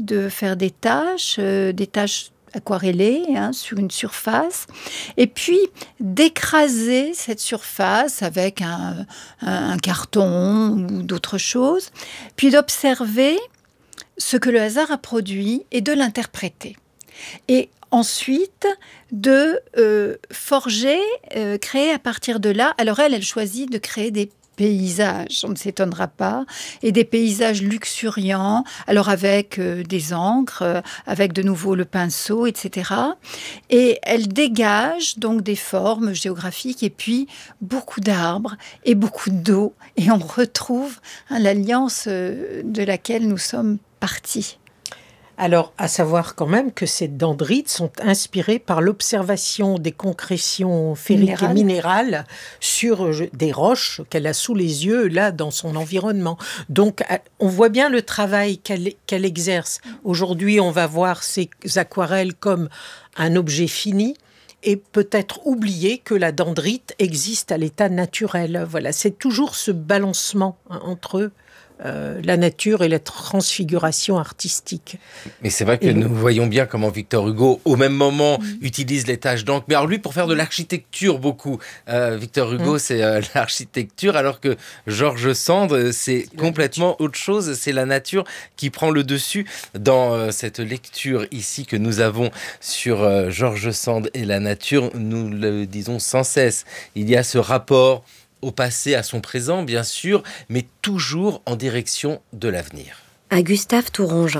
de faire des taches aquarellées sur une surface, et puis d'écraser cette surface avec un carton ou d'autres choses, puis d'observer ce que le hasard a produit et de l'interpréter. Et ensuite, de forger, créer à partir de là. Alors elle choisit de créer des paysages, on ne s'étonnera pas, et des paysages luxuriants, alors avec des encres, avec de nouveau le pinceau, etc. Et elle dégage donc des formes géographiques et puis beaucoup d'arbres et beaucoup d'eau. Et on retrouve l'alliance de laquelle nous sommes partis. Alors, à savoir quand même que ces dendrites sont inspirées par l'observation des concrétions ferriques et minérales sur des roches qu'elle a sous les yeux, là, dans son environnement. Donc, on voit bien le travail qu'elle exerce. Aujourd'hui, on va voir ces aquarelles comme un objet fini et peut-être oublier que la dendrite existe à l'état naturel. Voilà, c'est toujours ce balancement entre la nature et la transfiguration artistique. Mais c'est vrai que nous voyons bien comment Victor Hugo, au même moment, utilise les taches d'encre. Mais alors lui, pour faire de l'architecture, beaucoup. Victor Hugo, c'est l'architecture, alors que George Sand, c'est complètement autre chose. C'est la nature qui prend le dessus. Dans cette lecture ici que nous avons sur George Sand et la nature, nous le disons sans cesse. Il y a ce rapport au passé, à son présent, bien sûr, mais toujours en direction de l'avenir. À Gustave Tourangin.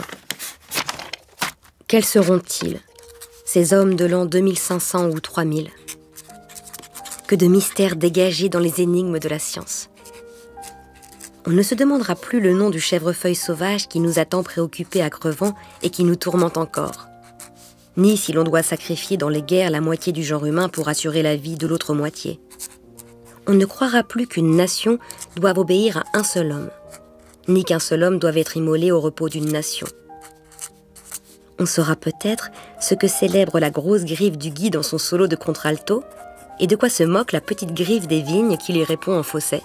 Quels seront-ils, ces hommes de l'an 2500 ou 3000 ? Que de mystères dégagés dans les énigmes de la science. On ne se demandera plus le nom du chèvrefeuille sauvage qui nous a tant préoccupés à Crevant et qui nous tourmente encore. Ni si l'on doit sacrifier dans les guerres la moitié du genre humain pour assurer la vie de l'autre moitié. On ne croira plus qu'une nation doive obéir à un seul homme, ni qu'un seul homme doive être immolé au repos d'une nation. On saura peut-être ce que célèbre la grosse griffe du Guy dans son solo de contralto et de quoi se moque la petite griffe des vignes qui lui répond en fausset.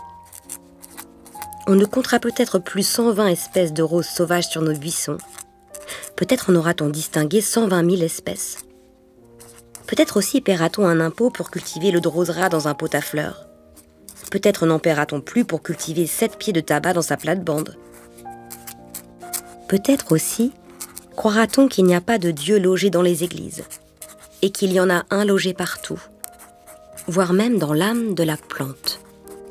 On ne comptera peut-être plus 120 espèces de roses sauvages sur nos buissons. Peut-être en aura-t-on distingué 120 000 espèces. Peut-être aussi paiera-t-on un impôt pour cultiver le de rosera dans un pot à fleurs. Peut-être n'en paiera-t-on plus pour cultiver 7 pieds de tabac dans sa plate-bande. Peut-être aussi croira-t-on qu'il n'y a pas de Dieu logé dans les églises, et qu'il y en a un logé partout, voire même dans l'âme de la plante.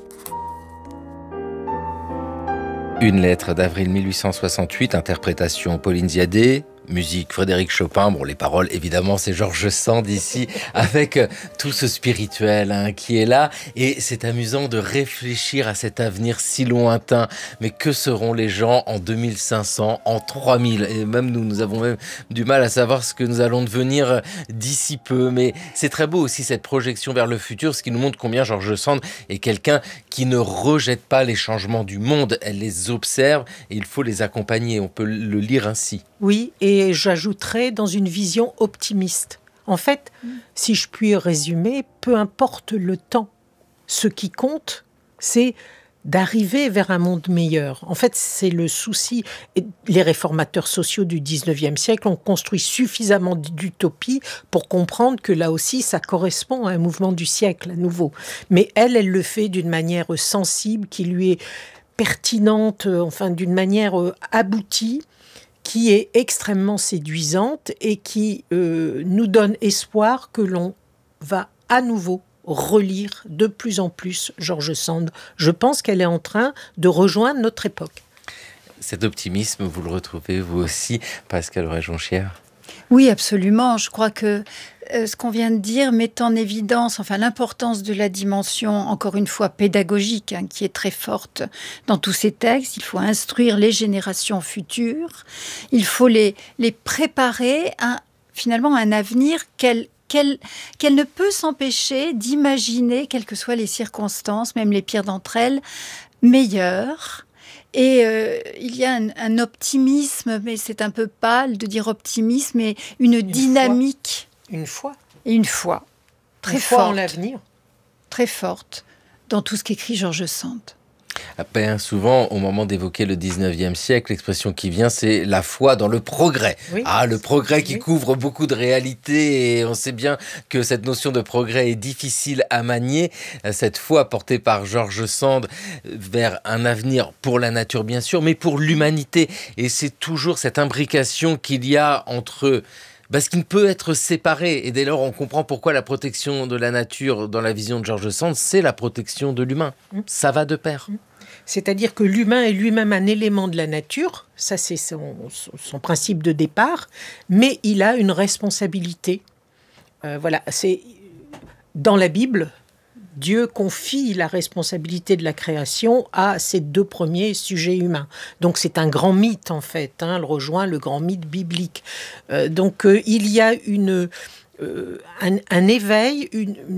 Une lettre d'avril 1868, interprétation Pauline Ziadé, musique Frédéric Chopin. Bon, les paroles, évidemment, c'est George Sand ici, avec tout ce spirituel qui est là. Et c'est amusant de réfléchir à cet avenir si lointain. Mais que seront les gens en 2500, en 3000 ? Et même nous avons même du mal à savoir ce que nous allons devenir d'ici peu. Mais c'est très beau aussi cette projection vers le futur, ce qui nous montre combien George Sand est quelqu'un qui ne rejette pas les changements du monde. Elle les observe et il faut les accompagner. On peut le lire ainsi. Oui, et j'ajouterais dans une vision optimiste. En fait, si je puis résumer, peu importe le temps, ce qui compte, c'est d'arriver vers un monde meilleur. En fait, c'est le souci. Et les réformateurs sociaux du 19e siècle ont construit suffisamment d'utopie pour comprendre que là aussi, ça correspond à un mouvement du siècle à nouveau. Mais elle le fait d'une manière sensible, qui lui est pertinente, enfin d'une manière aboutie, qui est extrêmement séduisante et qui nous donne espoir que l'on va à nouveau relire de plus en plus George Sand. Je pense qu'elle est en train de rejoindre notre époque. Cet optimisme, vous le retrouvez vous aussi, Pascale Auret-Jonchière ? Oui, absolument. Je crois que ce qu'on vient de dire met en évidence l'importance de la dimension, encore une fois, pédagogique, qui est très forte dans tous ces textes. Il faut instruire les générations futures. Il faut les préparer à, finalement, un avenir qu'elle ne peut s'empêcher d'imaginer, quelles que soient les circonstances, même les pires d'entre elles, meilleures. Et il y a un optimisme, mais c'est un peu pâle de dire optimisme, mais une dynamique. Une foi. Et une foi. Très une foi forte. en l'avenir. Très forte dans tout ce qu'écrit George Sand. Bien souvent, au moment d'évoquer le 19e siècle, l'expression qui vient, c'est la foi dans le progrès. Oui. Le progrès qui couvre beaucoup de réalités, et on sait bien que cette notion de progrès est difficile à manier. Cette foi portée par George Sand vers un avenir pour la nature, bien sûr, mais pour l'humanité. Et c'est toujours cette imbrication qu'il y a entre ce qui ne peut être séparé. Et dès lors, on comprend pourquoi la protection de la nature, dans la vision de George Sand, c'est la protection de l'humain. Ça va de pair. C'est-à-dire que l'humain est lui-même un élément de la nature, ça c'est son principe de départ, mais il a une responsabilité. C'est dans la Bible, Dieu confie la responsabilité de la création à ces deux premiers sujets humains. Donc c'est un grand mythe en fait, elle rejoint le grand mythe biblique. Il y a un éveil,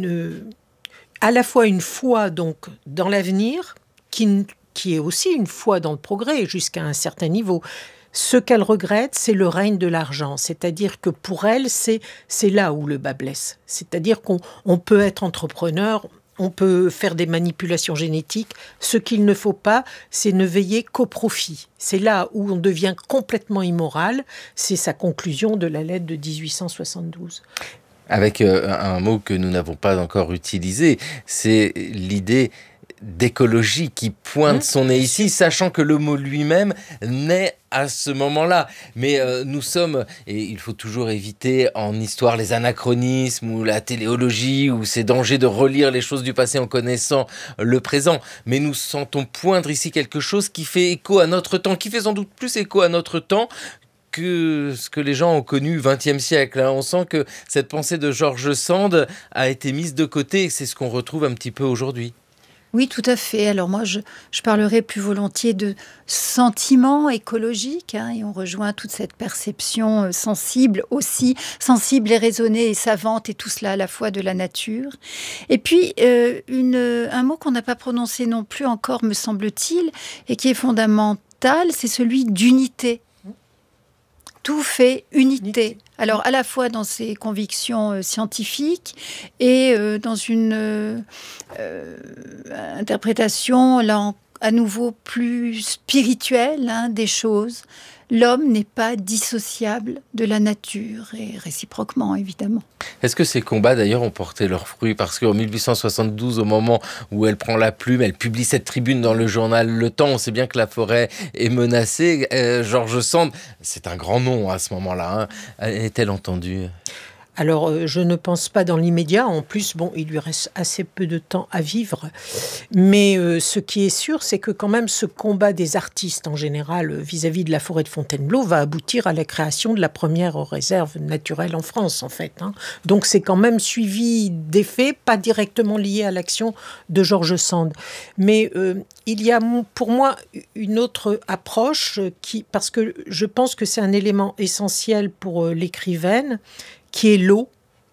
à la fois une foi donc dans l'avenir qui est aussi une foi dans le progrès jusqu'à un certain niveau. Ce qu'elle regrette, c'est le règne de l'argent. C'est-à-dire que pour elle, c'est là où le bas blesse. C'est-à-dire qu'on peut être entrepreneur, on peut faire des manipulations génétiques. Ce qu'il ne faut pas, c'est ne veiller qu'au profit. C'est là où on devient complètement immoral. C'est sa conclusion de la lettre de 1872. Avec un mot que nous n'avons pas encore utilisé, c'est l'idée d'écologie qui pointe son nez ici, sachant que le mot lui-même naît à ce moment-là. Mais nous sommes, et il faut toujours éviter en histoire les anachronismes ou la téléologie ou ces dangers de relire les choses du passé en connaissant le présent. Mais nous sentons poindre ici quelque chose qui fait écho à notre temps, qui fait sans doute plus écho à notre temps que ce que les gens ont connu au XXe siècle. On sent que cette pensée de George Sand a été mise de côté et c'est ce qu'on retrouve un petit peu aujourd'hui. Oui, tout à fait. Alors moi, je parlerai plus volontiers de sentiment écologique, et on rejoint toute cette perception sensible aussi, sensible et raisonnée et savante, et tout cela à la fois de la nature. Et puis, un mot qu'on n'a pas prononcé non plus encore, me semble-t-il, et qui est fondamental, c'est celui d'unité. Tout fait unité. Alors, à la fois dans ses convictions scientifiques et dans une interprétation, là, à nouveau plus spirituelle des choses. L'homme n'est pas dissociable de la nature, et réciproquement, évidemment. Est-ce que ces combats, d'ailleurs, ont porté leurs fruits ? Parce qu'en 1872, au moment où elle prend la plume, elle publie cette tribune dans le journal Le Temps. On sait bien que la forêt est menacée. George Sand, c'est un grand nom à ce moment-là. Est-elle entendue ? Alors, je ne pense pas dans l'immédiat. En plus, il lui reste assez peu de temps à vivre. Mais ce qui est sûr, c'est que quand même ce combat des artistes en général vis-à-vis de la forêt de Fontainebleau va aboutir à la création de la première réserve naturelle en France, en fait. Donc, c'est quand même suivi des faits, pas directement liés à l'action de George Sand. Mais il y a pour moi une autre approche parce que je pense que c'est un élément essentiel pour l'écrivaine, qui est l'eau.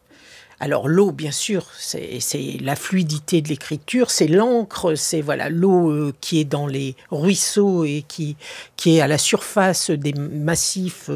Alors l'eau, bien sûr, c'est la fluidité de l'écriture, c'est l'encre, c'est l'eau qui est dans les ruisseaux et qui est à la surface des massifs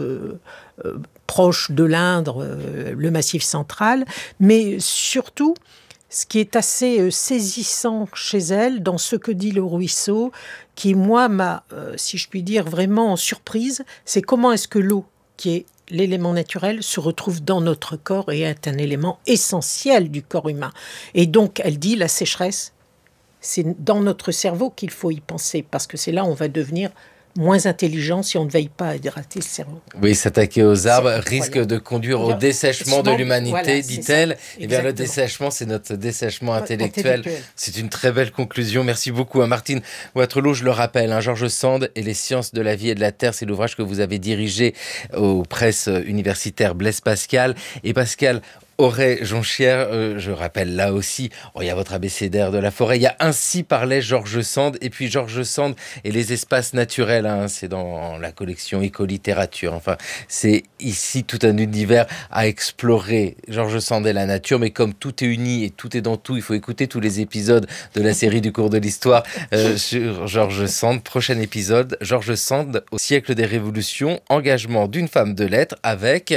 proches de l'Indre, le massif central. Mais surtout, ce qui est assez saisissant chez elle, dans ce que dit le ruisseau, qui moi m'a, si je puis dire, vraiment surprise, c'est comment est-ce que l'eau, qui est l'élément naturel, se retrouve dans notre corps et est un élément essentiel du corps humain. Et donc, elle dit, la sécheresse, c'est dans notre cerveau qu'il faut y penser, parce que c'est là où on va devenir moins intelligent si on ne veille pas à hydrater le cerveau. Oui, s'attaquer aux arbres risque de conduire au dessèchement de l'humanité, dit-elle. Et bien le dessèchement, c'est notre dessèchement intellectuel. C'est une très belle conclusion. Merci beaucoup à Martine Waterloo. Je le rappelle, George Sand et les sciences de la vie et de la terre, c'est l'ouvrage que vous avez dirigé aux presses universitaires Blaise Pascal. Et Pascal Auret-Jonchière, je rappelle là aussi, il y a votre abécédaire de la forêt, il y a Ainsi parlait George Sand, et puis George Sand et les espaces naturels, c'est dans la collection Écolittérature. Enfin, c'est ici tout un univers à explorer. George Sand et la nature, mais comme tout est uni et tout est dans tout, il faut écouter tous les épisodes de la série du cours de l'histoire sur George Sand. Prochain épisode, George Sand au siècle des révolutions, engagement d'une femme de lettres avec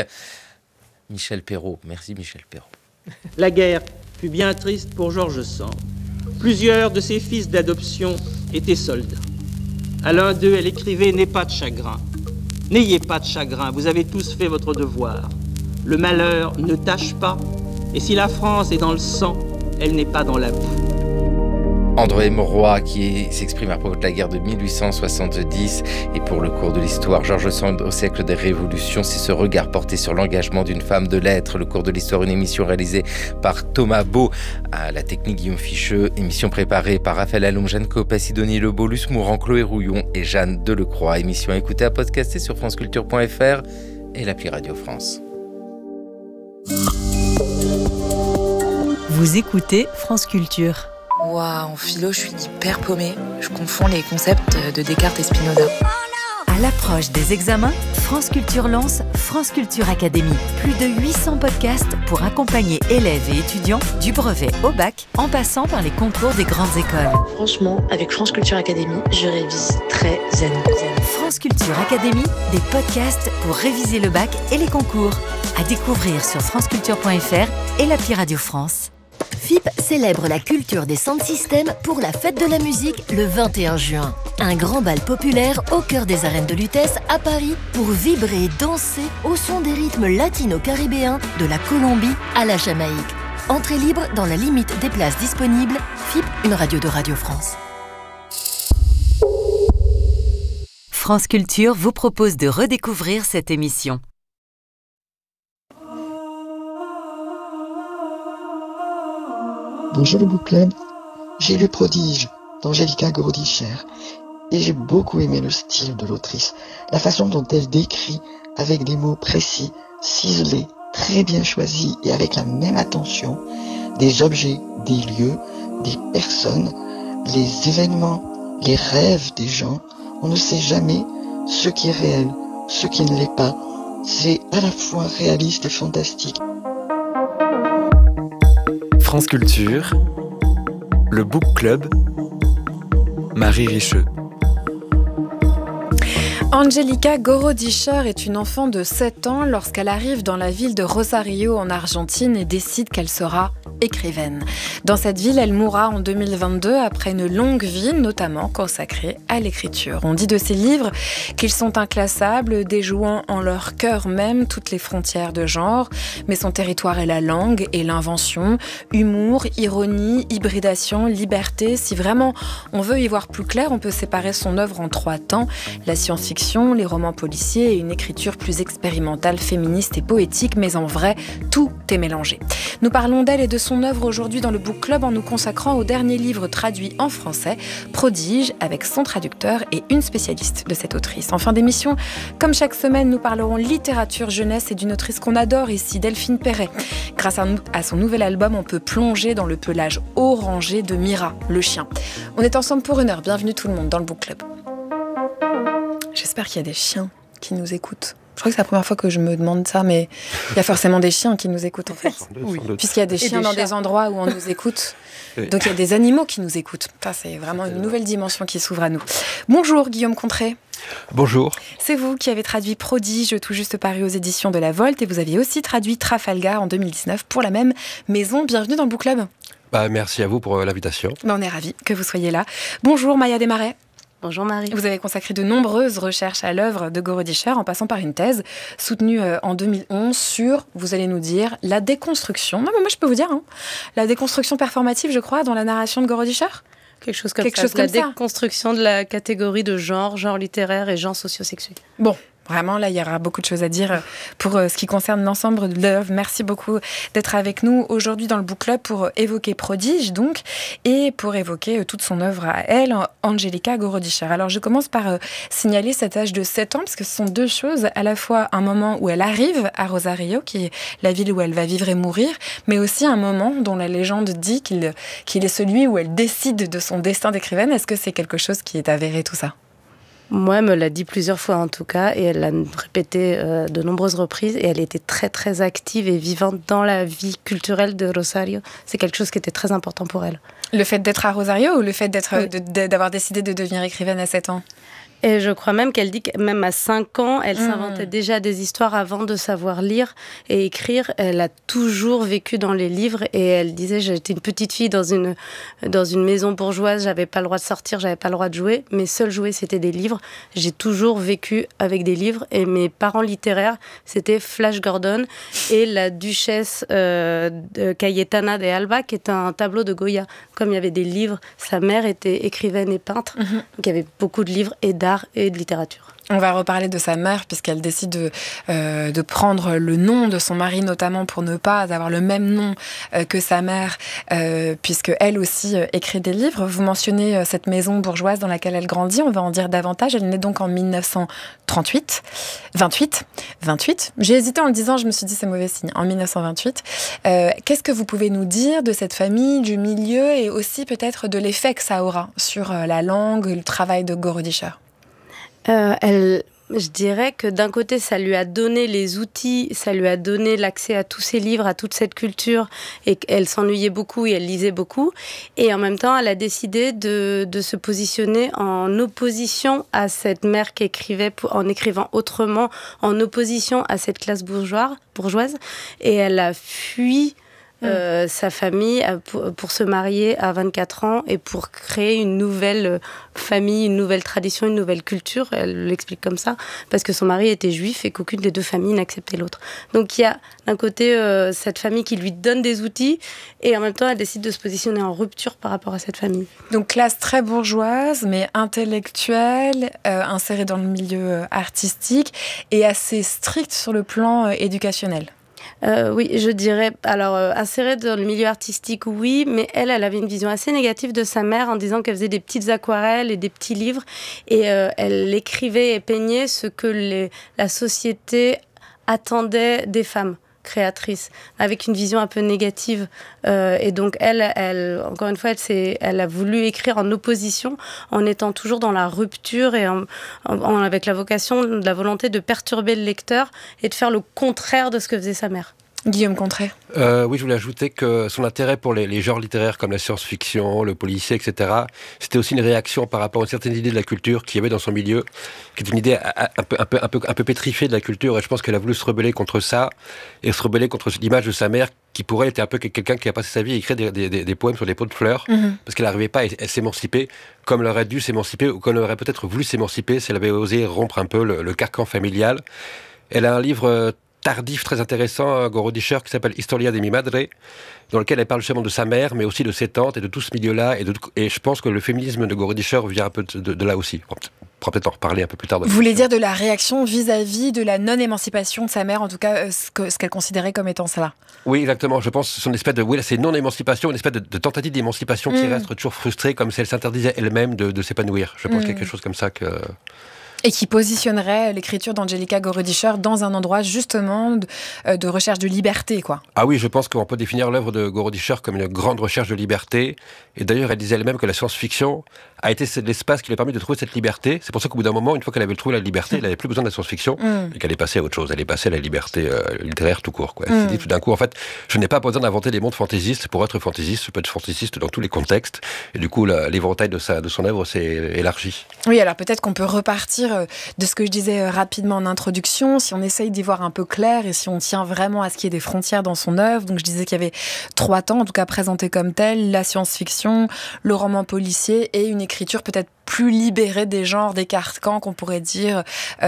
Michel Perrault. Merci Michel Perrault. La guerre fut bien triste pour George Sand. Plusieurs de ses fils d'adoption étaient soldats. À l'un d'eux, elle écrivait « N'aie pas de chagrin. N'ayez pas de chagrin, vous avez tous fait votre devoir. Le malheur ne tâche pas, et si la France est dans le sang, elle n'est pas dans la boue. » André Mauroy qui s'exprime à propos de la guerre de 1870 et pour le cours de l'histoire, Georges Sand au siècle des révolutions, c'est ce regard porté sur l'engagement d'une femme de lettres. Le cours de l'histoire, une émission réalisée par Thomas Beau, à la technique Guillaume Ficheux, émission préparée par Raphaël Alloum, Jeanne Copé, Sidonie Lebeau, Luce Mourant, Chloé Rouillon et Jeanne Delecroix. Émission à écouter, à podcaster sur franceculture.fr et l'appli Radio France. Vous écoutez France Culture. Waouh, en philo, je suis hyper paumée. Je confonds les concepts de Descartes et Spinoza. À l'approche des examens, France Culture lance France Culture Academy. Plus de 800 podcasts pour accompagner élèves et étudiants du brevet au bac, en passant par les concours des grandes écoles. Franchement, avec France Culture Academy, je révise très zen. France Culture Academy, des podcasts pour réviser le bac et les concours. À découvrir sur franceculture.fr et l'appli Radio France. FIP célèbre la culture des sound systems pour la fête de la musique le 21 juin. Un grand bal populaire au cœur des arènes de Lutèce à Paris pour vibrer et danser au son des rythmes latino-caribéens de la Colombie à la Jamaïque. Entrée libre dans la limite des places disponibles. FIP, une radio de Radio France. France Culture vous propose de redécouvrir cette émission. Bonjour le Book Club, j'ai lu Prodige d'Angelica Gorodischer et j'ai beaucoup aimé le style de l'autrice, la façon dont elle décrit avec des mots précis, ciselés, très bien choisis et avec la même attention, des objets, des lieux, des personnes, les événements, les rêves des gens. On ne sait jamais ce qui est réel, ce qui ne l'est pas. C'est à la fois réaliste et fantastique. France Culture, le Book Club, Marie Richeux. Angelica Gorodischer est une enfant de 7 ans lorsqu'elle arrive dans la ville de Rosario en Argentine et décide qu'elle sera écrivaine. Dans cette ville, elle mourra en 2022 après une longue vie, notamment consacrée à l'écriture. On dit de ses livres qu'ils sont inclassables, déjouant en leur cœur même toutes les frontières de genre, mais son territoire est la langue et l'invention, humour, ironie, hybridation, liberté. Si vraiment on veut y voir plus clair, on peut séparer son œuvre en 3 temps, la science-fiction, les romans policiers et une écriture plus expérimentale, féministe et poétique, mais en vrai, tout est mélangé. Nous parlons d'elle et de son œuvre aujourd'hui dans le Book Club en nous consacrant au dernier livre traduit en français, Prodige, avec son traducteur et une spécialiste de cette autrice. En fin d'émission, comme chaque semaine, nous parlerons littérature jeunesse et d'une autrice qu'on adore ici, Delphine Perret. Grâce à son nouvel album, on peut plonger dans le pelage orangé de Mira, le chien. On est ensemble pour 1 heure. Bienvenue tout le monde dans le Book Club. J'espère qu'il y a des chiens qui nous écoutent. Je crois que c'est la première fois que je me demande ça, mais il y a forcément des chiens qui nous écoutent en fait. Oui. Puisqu'il y a des chiens dans des endroits où on nous écoute. Oui. Donc il y a des animaux qui nous écoutent. Enfin, c'est vraiment une nouvelle dimension qui s'ouvre à nous. Bonjour Guillaume Contré. Bonjour. C'est vous qui avez traduit Prodige, tout juste paru aux éditions de La Volte, et vous aviez aussi traduit Trafalgar en 2019 pour la même maison. Bienvenue dans le Book Club. Merci à vous pour l'invitation. On est ravis que vous soyez là. Bonjour Maya Desmarais. Bonjour Marie. Vous avez consacré de nombreuses recherches à l'œuvre de Gorodischer en passant par une thèse soutenue en 2011 sur, vous allez nous dire, la déconstruction. Non, mais moi je peux vous dire, la déconstruction performative, je crois, dans la narration de Gorodischer. Quelque chose comme ça. La déconstruction de la catégorie de genre littéraire et genre socio-sexuel. Bon. Vraiment, là, il y aura beaucoup de choses à dire pour ce qui concerne l'ensemble de l'œuvre. Merci beaucoup d'être avec nous aujourd'hui dans le Book Club pour évoquer Prodige, donc, et pour évoquer toute son œuvre à elle, Angelica Gorodischer. Alors, je commence par signaler cet âge de 7 ans, parce que ce sont deux choses, à la fois un moment où elle arrive à Rosario, qui est la ville où elle va vivre et mourir, mais aussi un moment dont la légende dit qu'il est celui où elle décide de son destin d'écrivaine. Est-ce que c'est quelque chose qui est avéré, tout ça ? Moi, elle me l'a dit plusieurs fois en tout cas, et elle l'a répété de nombreuses reprises, et elle était très très active et vivante dans la vie culturelle de Rosario. C'est quelque chose qui était très important pour elle. Le fait d'être à Rosario ou le fait d'avoir décidé de devenir écrivaine à 7 ans ? Et je crois même qu'elle dit que même à 5 ans, elle s'inventait déjà des histoires avant de savoir lire et écrire. Elle a toujours vécu dans les livres et elle disait, j'étais une petite fille dans une maison bourgeoise, j'avais pas le droit de sortir, j'avais pas le droit de jouer. Mes seuls jouets, c'était des livres. J'ai toujours vécu avec des livres et mes parents littéraires, c'était Flash Gordon et la duchesse de Cayetana de Alba, qui est un tableau de Goya. Comme il y avait des livres, sa mère était écrivaine et peintre, donc il y avait beaucoup de livres et d'art et de littérature. On va reparler de sa mère puisqu'elle décide de prendre le nom de son mari, notamment pour ne pas avoir le même nom que sa mère, puisque elle aussi écrit des livres. Vous mentionnez cette maison bourgeoise dans laquelle elle grandit. On va en dire davantage. Elle naît donc en 1928. 28. J'ai hésité en le disant, je me suis dit c'est mauvais signe. En 1928. Qu'est-ce que vous pouvez nous dire de cette famille, du milieu et aussi peut-être de l'effet que ça aura sur la langue et le travail de Gorodischer? Je dirais que d'un côté, ça lui a donné les outils, ça lui a donné l'accès à tous ses livres, à toute cette culture, et elle s'ennuyait beaucoup et elle lisait beaucoup. Et en même temps, elle a décidé de se positionner en opposition à cette mère qui écrivait en écrivant autrement, en opposition à cette classe bourgeoise. Et elle a fui sa famille pour se marier à 24 ans et pour créer une nouvelle famille, une nouvelle tradition, une nouvelle culture. Elle l'explique comme ça, parce que son mari était juif et qu'aucune des deux familles n'acceptait l'autre. Donc il y a d'un côté cette famille qui lui donne des outils et en même temps elle décide de se positionner en rupture par rapport à cette famille. Donc classe très bourgeoise mais intellectuelle, insérée dans le milieu artistique et assez stricte sur le plan éducationnel. Oui, je dirais, alors insérée dans le milieu artistique, oui, mais elle avait une vision assez négative de sa mère en disant qu'elle faisait des petites aquarelles et des petits livres et elle écrivait et peignait ce que la société attendait des femmes créatrice, avec une vision un peu négative. Et donc, elle, encore une fois, elle a voulu écrire en opposition, en étant toujours dans la rupture et avec la volonté de perturber le lecteur et de faire le contraire de ce que faisait sa mère. Guillaume Contré. Oui, je voulais ajouter que son intérêt pour les genres littéraires comme la science-fiction, le policier, etc., c'était aussi une réaction par rapport à une certaine idée de la culture qu'il y avait dans son milieu, qui était une idée un peu pétrifiée de la culture, et je pense qu'elle a voulu se rebeller contre ça, et se rebeller contre l'image de sa mère, qui pour elle était un peu quelqu'un qui a passé sa vie à écrire des poèmes sur des pots de fleurs, parce qu'elle n'arrivait pas à s'émanciper comme elle aurait dû s'émanciper, ou comme elle aurait peut-être voulu s'émanciper si elle avait osé rompre un peu le carcan familial. Elle a un livre tardif très intéressant, Gorodischer, qui s'appelle Historia de mi madre, dans lequel elle parle justement de sa mère, mais aussi de ses tantes et de tout ce milieu-là. Et je pense que le féminisme de Gorodischer vient un peu de là aussi. On pourra peut-être en reparler un peu plus tard. Vous voulez dire de la réaction vis-à-vis de la non-émancipation de sa mère, en tout cas ce qu'elle considérait comme étant cela. Oui, exactement. Je pense que c'est une espèce de c'est non-émancipation, une espèce de tentative d'émancipation qui reste toujours frustrée, comme si elle s'interdisait elle-même de s'épanouir. Je pense quelque chose comme ça que... Et qui positionnerait l'écriture d'Angelika Gorodischer dans un endroit justement de recherche de liberté, quoi. Ah oui, je pense qu'on peut définir l'œuvre de Gorodischer comme une grande recherche de liberté. Et d'ailleurs, elle disait elle-même que la science-fiction a été l'espace qui lui a permis de trouver cette liberté. C'est pour ça qu'au bout d'un moment, une fois qu'elle avait trouvé la liberté, elle n'avait plus besoin de la science-fiction et qu'elle est passée à autre chose. Elle est passée à la liberté littéraire tout court, quoi. Elle s'est dit tout d'un coup, en fait, je n'ai pas besoin d'inventer des mondes fantaisistes. Pour être fantaisiste, je peux être fantaisiste dans tous les contextes. Et du coup, l'éventail de son œuvre s'est élargi. Oui, alors peut-être qu'on peut repartir de ce que je disais rapidement en introduction, si on essaye d'y voir un peu clair et si on tient vraiment à ce qu'il y ait des frontières dans son œuvre. Donc je disais qu'il y avait 3 temps, en tout cas présentés comme tels, la science-fiction, le roman policier et une écriture peut-être plus libérée des genres, des carcans qu'on pourrait dire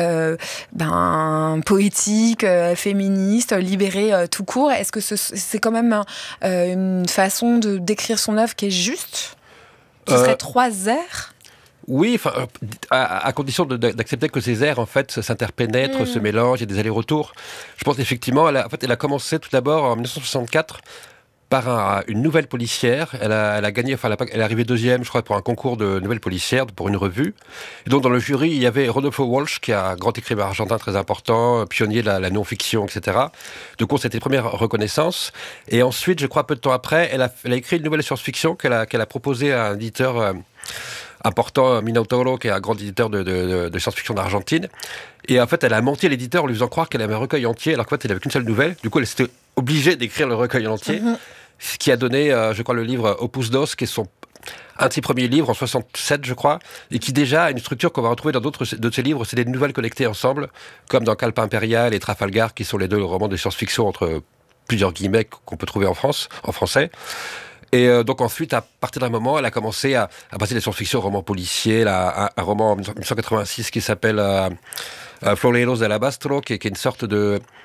poétique, féministe, libérée tout court. Est-ce que c'est quand même une façon de décrire son œuvre qui est juste, qui serait 3 airs? Oui, à condition d'accepter que ces airs, en fait, s'interpénètrent, se mélangent, il y a des allers-retours. Je pense effectivement, elle a commencé tout d'abord en 1964 par une nouvelle policière. Elle a gagné, elle est arrivée 2e, je crois, pour un concours de nouvelle policière, pour une revue. Et donc, dans le jury, il y avait Rodolfo Walsh, qui est un grand écrivain argentin très important, pionnier de la non-fiction, etc. Du coup, c'était une première reconnaissance. Et ensuite, je crois, peu de temps après, elle a écrit une nouvelle science-fiction qu'elle a proposée à un éditeur important, Minotauro, qui est un grand éditeur de science-fiction d'Argentine. Et en fait, elle a menti à l'éditeur en lui faisant croire qu'elle avait un recueil entier, alors qu'en fait, elle n'avait qu'une seule nouvelle. Du coup, elle s'était obligée d'écrire le recueil entier, ce qui a donné, je crois, le livre Opus Dos, qui est un de ses premiers livres en 67, je crois, et qui déjà a une structure qu'on va retrouver dans d'autres de ses livres. C'est des nouvelles collectées ensemble, comme dans Calpe Impérial et Trafalgar, qui sont les deux romans de science-fiction entre plusieurs guillemets qu'on peut trouver en français. Et donc ensuite, à partir d'un moment, elle a commencé à passer des science-fiction, romans policiers, un roman en 1986 qui s'appelle Floreros de Alabastro, qui est une sorte de